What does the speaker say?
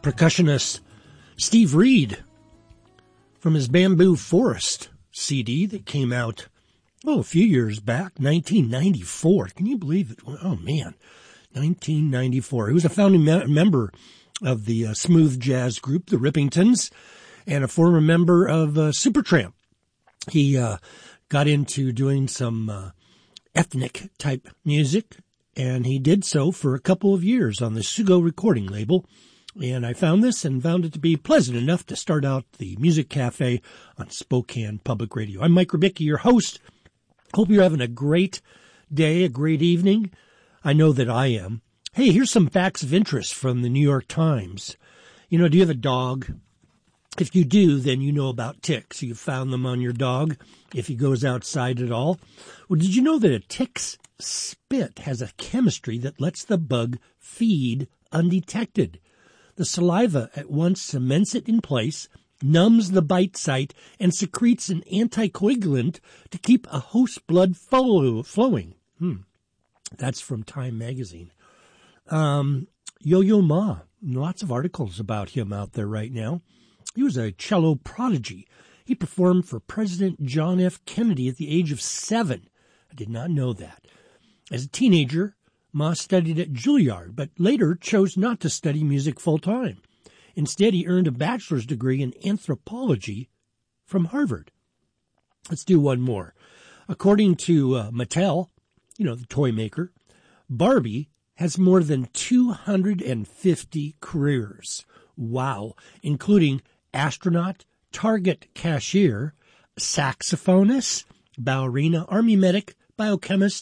percussionist Steve Reed from his Bamboo Forest CD that came out, a few years back, 1994. Can you believe it? Oh, man, 1994. He was a founding member of the smooth jazz group, the Rippingtons, and a former member of Supertramp. He got into doing some ethnic-type music, and he did so for a couple of years on the Sugo recording label. And I found this and found it to be pleasant enough to start out the Music Cafe on Spokane Public Radio. I'm Mike Rubicki, your host. Hope you're having a great day, a great evening. I know that I am. Hey, here's some facts of interest from the New York Times. Do you have a dog? If you do, then you know about ticks. You've found them on your dog if he goes outside at all. Well, did you know that a tick's spit has a chemistry that lets the bug feed undetected? The saliva at once cements it in place, numbs the bite site, and secretes an anticoagulant to keep a host blood flowing. That's from Time magazine. Yo-Yo Ma, lots of articles about him out there right now. He was a cello prodigy. He performed for President John F. Kennedy at the age of 7. I did not know that. As a teenager, Ma studied at Juilliard, but later chose not to study music full-time. Instead, he earned a bachelor's degree in anthropology from Harvard. Let's do one more. According to Mattel, the toy maker, Barbie has more than 250 careers. Wow, including astronaut, Target cashier, saxophonist, ballerina, army medic, biochemist,